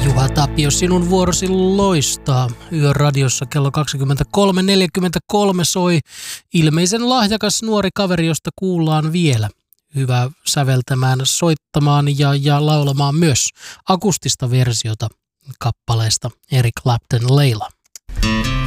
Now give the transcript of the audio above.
Juha Tapio, sinun vuorosi loistaa. Yöradiossa kello 23.43 soi ilmeisen lahjakas nuori kaveri, josta kuullaan vielä. Hyvä säveltämään, soittamaan ja laulamaan myös akustista versiota kappaleesta Eric Clapton Layla.